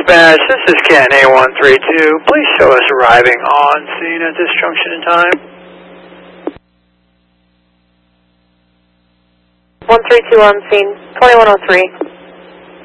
Wabash, this is Ken A132. Please show us arriving on scene at this junction in time. 132 on scene, 2103.